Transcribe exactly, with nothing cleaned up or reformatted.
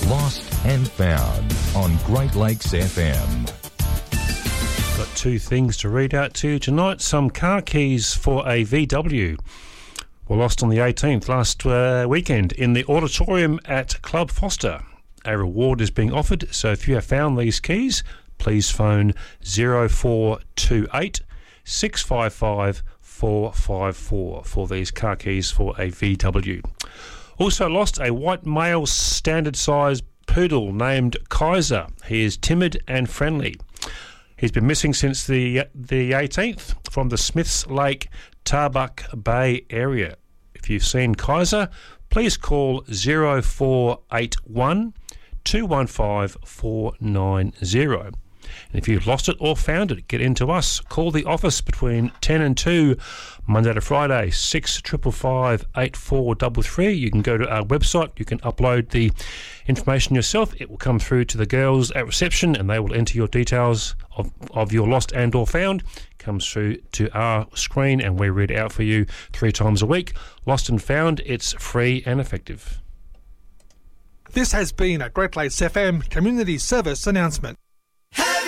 Lost and Found on Great Lakes F M. Got two things to read out to you tonight. Some car keys for a V W were lost on the eighteenth last uh, weekend in the auditorium at Club Foster. A reward is being offered, so if you have found these keys, please phone zero four two eight, six five five, four five four for these car keys for a V W. Also lost a white male standard size poodle named Kaiser. He is timid and friendly. He's been missing since the the eighteenth from the Smiths Lake Tarbuck Bay area. If you've seen Kaiser, please call zero four eight one, two one five, four nine zero. And if you've lost it or found it, get into us. Call the office between ten and two, Monday to Friday, six five five, eight four three three. You can go to our website. You can upload the information yourself. It will come through to the girls at reception and they will enter your details of, of your lost and or found. Comes through to our screen and we read it out for you three times a week. Lost and found, it's free and effective. This has been a Great Lakes F M Community Service announcement.